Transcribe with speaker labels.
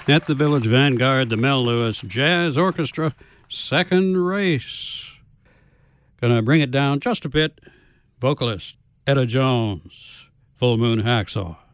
Speaker 1: At the Village Vanguard, the Mel Lewis Jazz Orchestra, Second Race. Gonna bring it down just a bit. Vocalist Etta Jones, Full Moon Hacksaw.